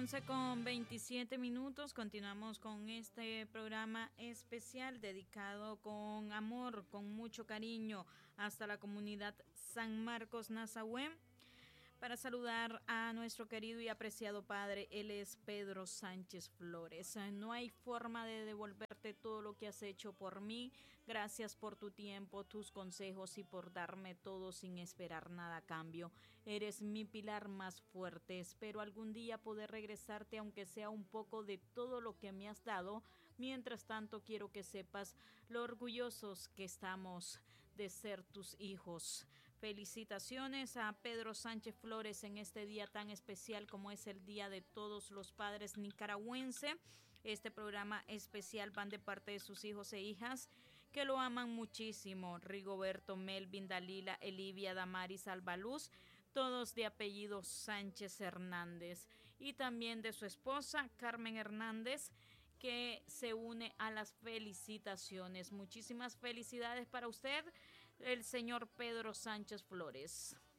11:27. Continuamos con este programa especial dedicado con amor, con mucho cariño hasta la comunidad San Marcos Nazahué, para saludar a nuestro querido y apreciado padre. Él es Pedro Sánchez Flores. No hay forma de devolverte todo lo que has hecho por mí. Gracias por tu tiempo, tus consejos y por darme todo sin esperar nada a cambio. Eres mi pilar más fuerte. Espero algún día poder regresarte, aunque sea un poco de todo lo que me has dado. Mientras tanto, quiero que sepas lo orgullosos que estamos de ser tus hijos. Felicitaciones a Pedro Sánchez Flores en este día tan especial como es el Día de Todos los Padres Nicaragüense. Este programa especial van de parte de sus hijos e hijas que lo aman muchísimo: Rigoberto, Melvin, Dalila, Elivia, Damaris, Albaluz, todos de apellido Sánchez Hernández, y también de su esposa Carmen Hernández, que se une a las felicitaciones. Muchísimas felicidades para usted, el señor Pedro Sánchez Flores.